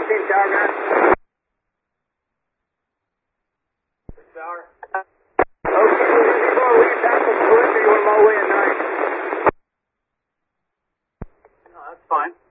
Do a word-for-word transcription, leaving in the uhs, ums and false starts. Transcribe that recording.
fourteen Tower Gun. Tower. Okay, before we tackle the Columbia, you were low way at nine. No, that's fine.